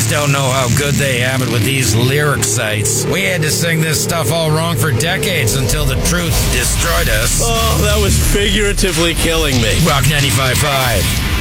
just don't know how good they have it with these lyric sites. We had to sing this stuff all wrong for decades until the truth destroyed us. Oh, that was figuratively killing me. Rock 95.5.